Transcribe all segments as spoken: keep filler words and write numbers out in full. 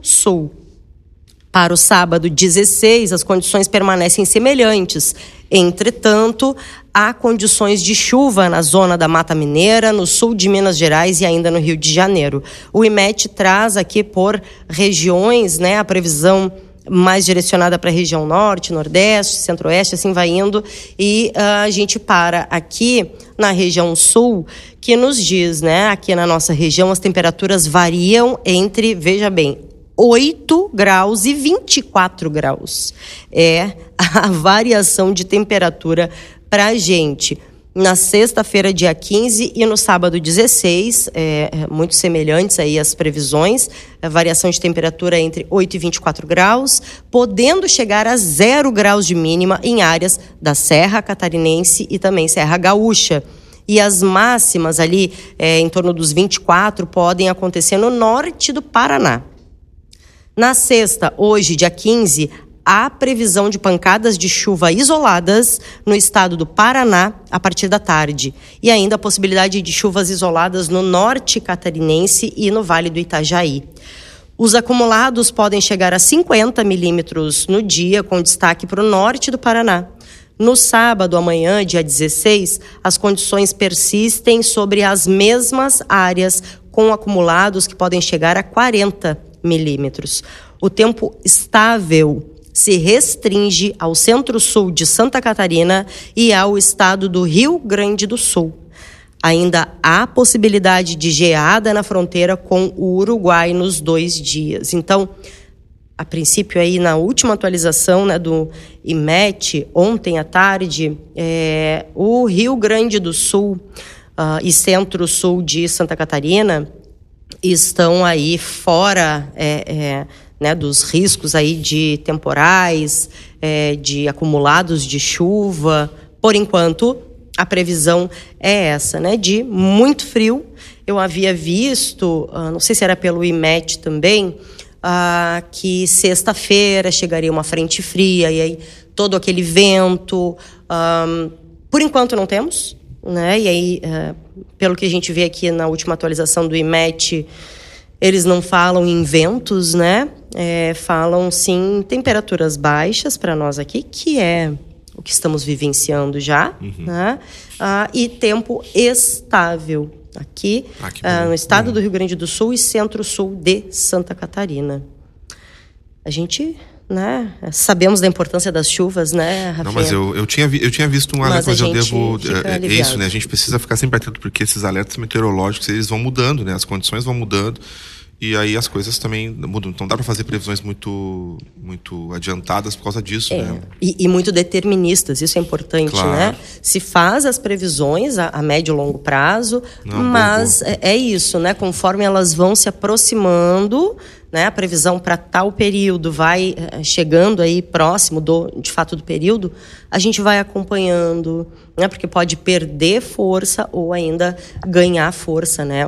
Sul. Para o sábado dezesseis, as condições permanecem semelhantes. Entretanto, há condições de chuva na zona da Mata Mineira, no sul de Minas Gerais e ainda no Rio de Janeiro. O IMET traz aqui por regiões, né, a previsão mais direcionada para a região norte, nordeste, centro-oeste, assim vai indo. E uh, a gente para aqui na região sul, que nos diz, né, aqui na nossa região as temperaturas variam entre, veja bem, oito graus e vinte e quatro graus. É a variação de temperatura para a gente. Na sexta-feira, dia quinze, e no sábado, dezesseis, é, muito semelhantes aí as previsões, a variação de temperatura entre oito e vinte e quatro graus, podendo chegar a zero graus de mínima em áreas da Serra Catarinense e também Serra Gaúcha. E as máximas ali, é, em torno dos vinte e quatro, podem acontecer no norte do Paraná. Na sexta, hoje, dia quinze, há previsão de pancadas de chuva isoladas no estado do Paraná a partir da tarde. E ainda a possibilidade de chuvas isoladas no norte catarinense e no Vale do Itajaí. Os acumulados podem chegar a cinquenta milímetros no dia, com destaque para o norte do Paraná. No sábado, amanhã, dia dezesseis, as condições persistem sobre as mesmas áreas, com acumulados que podem chegar a quarenta milímetros. O tempo estável se restringe ao centro-sul de Santa Catarina e ao estado do Rio Grande do Sul. Ainda há possibilidade de geada na fronteira com o Uruguai nos dois dias. Então, a princípio, aí na última atualização, né, do IMET, ontem à tarde, é, o Rio Grande do Sul uh, e centro-sul de Santa Catarina estão aí fora é, é, né, dos riscos aí de temporais, é, de acumulados de chuva. Por enquanto, a previsão é essa, né, de muito frio. Eu havia visto, uh, não sei se era pelo IMET também, uh, que sexta-feira chegaria uma frente fria e aí todo aquele vento. Um, por enquanto não temos, né? E aí, uh, pelo que a gente vê aqui na última atualização do IMET, eles não falam em ventos, né? É, falam, sim, em temperaturas baixas para nós aqui, que é o que estamos vivenciando já, uhum. né? Ah, e tempo estável aqui ah, ah, no estado uhum. do Rio Grande do Sul e centro-sul de Santa Catarina. A gente... né? Sabemos da importância das chuvas, né, Rafinha? Não, mas eu, eu, tinha, vi, eu tinha visto um alerta, mas, mas eu devo... É, é isso, né? A gente precisa ficar sempre atento, porque esses alertas meteorológicos, eles vão mudando, né? As condições vão mudando e aí as coisas também mudam. Então dá para fazer previsões muito, muito adiantadas por causa disso, é. né? E, e muito deterministas, isso é importante, claro. né? Se faz as previsões a, a médio e longo prazo, Não, mas boa, boa. É, é isso, né? Conforme elas vão se aproximando... né, a previsão para tal período vai chegando aí próximo do, de fato do período, a gente vai acompanhando, né, porque pode perder força ou ainda ganhar força, né?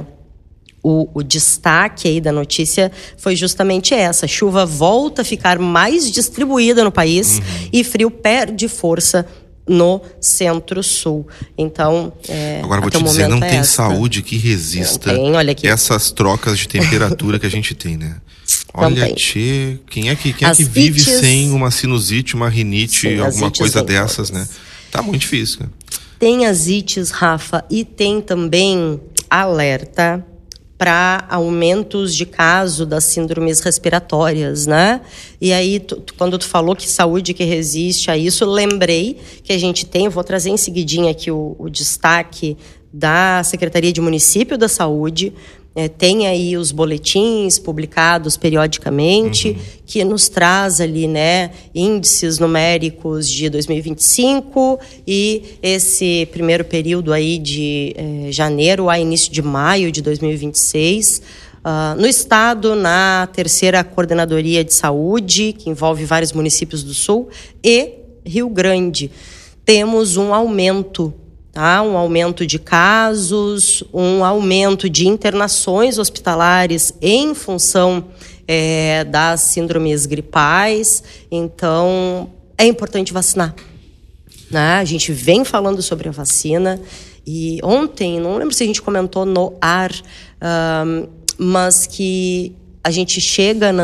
O, o destaque aí da notícia foi justamente essa: a chuva volta a ficar mais distribuída no país uhum. e frio perde força no centro-sul. Então, é, agora vou te dizer, não é tem essa. saúde que resista tem, olha aqui. essas trocas de temperatura que a gente tem, né? Olha, tchê, quem é que, quem é que vive ites, sem uma sinusite, uma rinite, sim, alguma coisa dessas, todas. né? Tá muito difícil, né? Tem as ites, Rafa, e tem também alerta para aumentos de caso das síndromes respiratórias, né? E aí, tu, tu, quando tu falou que saúde que resiste a isso, lembrei que a gente tem, eu vou trazer em seguidinha aqui o, o destaque da Secretaria de Município da Saúde. É, tem aí os boletins publicados periodicamente, uhum. que nos traz ali, né, índices numéricos de dois mil e vinte e cinco e esse primeiro período aí de eh, janeiro a início de maio de dois mil e vinte e seis. Uh, no estado, na terceira coordenadoria de saúde, que envolve vários municípios do sul, e Rio Grande, temos um aumento Tá? Um aumento de casos, um aumento de internações hospitalares em função é, das síndromes gripais. Então, é importante vacinar. Né? A gente vem falando sobre a vacina e ontem, não lembro se a gente comentou no ar, um, mas que a gente chega na